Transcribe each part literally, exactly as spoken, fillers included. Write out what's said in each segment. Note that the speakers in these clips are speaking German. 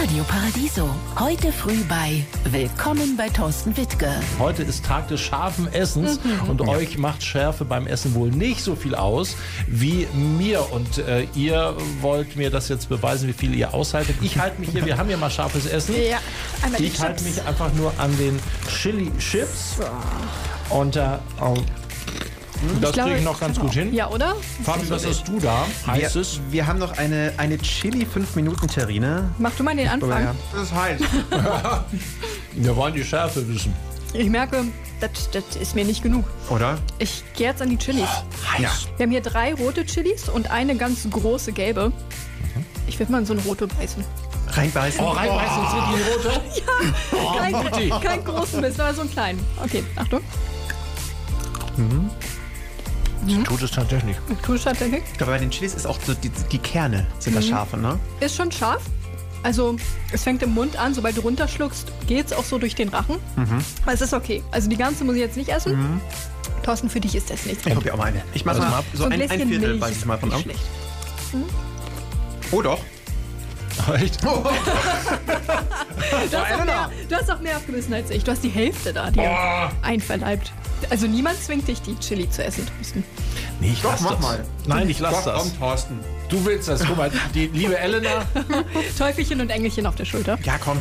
Radio Paradiso. Heute früh bei Willkommen bei Thorsten Wittke. Heute ist Tag des scharfen Essens mhm. und ja. euch macht Schärfe beim Essen wohl nicht so viel aus wie mir. Und äh, ihr wollt mir das jetzt beweisen, wie viel ihr aushaltet. Ich halte mich hier, wir haben ja mal scharfes Essen. Ja, einmal die ich halte mich einfach nur an den Chili-Chips. Und äh, oh, das kriege ich noch ganz gut hin. Ja, oder? Fabi, was hast du da? Heißt es? Wir haben noch eine, eine Chili fünf Minuten Terrine. Mach du mal den Anfang. Ja. Das ist heiß. Wir wollen die Schärfe wissen. Ich merke, das, das ist mir nicht genug. Oder? Ich gehe jetzt an die Chilis. Oh, ja. Wir haben hier drei rote Chilis und eine ganz große gelbe. Ich würde mal in so eine rote beißen. Reinbeißen? Oh, reinbeißen, oh. Sind die rote? Ja, oh, kein, kein großen Biss, aber so einen kleinen. Okay, Achtung. Mhm. Mhm. Tut es tatsächlich. Tut es tatsächlich. Ich glaube, bei den Chilis ist auch so, die, die Kerne sind mhm. das scharfe, ne? Ist schon scharf. Also, es fängt im Mund an. Sobald du runterschluckst, geht es auch so durch den Rachen. Mhm. Aber es ist okay. Also, die ganze muss ich jetzt nicht essen. Mhm. Thorsten, für dich ist das nichts. Ich probiere auch mal eine. Ich mache also mal ab. So, so ein, ein Viertel Milch beiß ich mal von ab. Mhm. Oh, doch. Echt? Oh. du, hast auch mehr, du hast auch mehr abgebissen als ich. Du hast die Hälfte da dir oh. einverleibt. Also niemand zwingt dich, die Chili zu essen, Thorsten. Nee, ich Doch, lass mach das. mal. Nein, ich lass Doch, das. Komm, Thorsten. Du willst das. Guck mal, die liebe Elena. Teufelchen und Engelchen auf der Schulter. Ja, komm.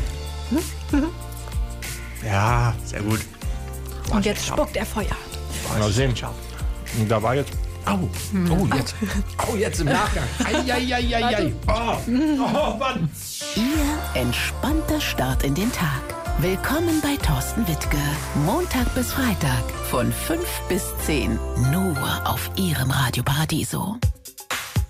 Ja, sehr gut. Boah, und jetzt spuckt er Feuer. Mal sehen. Und da war jetzt... Au, oh, jetzt. Oh, jetzt im Nachgang. Eieieiei. Oh, oh, Mann. Ihr entspannter Start in den Tag. Willkommen bei Thorsten Wittke. Montag bis Freitag von fünf bis zehn. Nur auf Ihrem Radio Paradiso.